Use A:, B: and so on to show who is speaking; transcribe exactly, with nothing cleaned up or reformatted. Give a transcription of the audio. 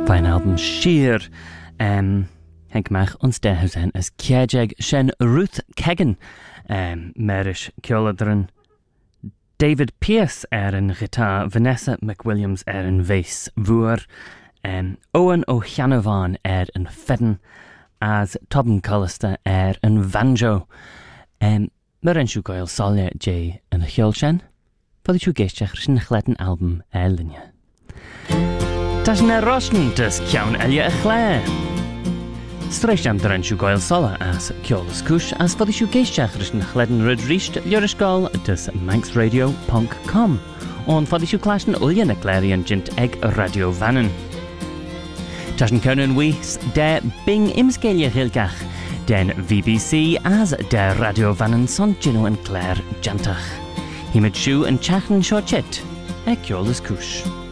A: Fine album Sheer. Um, Henk mag ons daar zijn as Kiajeg Shen Ruth Kegan. Um, Merish Kjoladren. David Pierce er een gitaar. Vanessa McWilliams er een bass. Voer. Um, Owen O'Shanavan er een fedden. As Tobin Collister er een banjo. Um, Meren Shugoil Solja J en Hjolshen. Fod i geistach sy'n chledyn album er linja. Tas na rosn dys ciawn elia y chle. Streis am dren siw goel sola as ciolus cwsh as fod i geistach sy'n chledyn ryd rysht liorysgol dys manx radio dot com. On fod i clasyn ulian y glerian jint eg radio vannen. Tas yn cwrnyn wys de bing imsgelia hilgach. Den V B C as de radio vannen son gino yn gler jantach. Himid siw yn chachen siochet, e ciolus cwsh.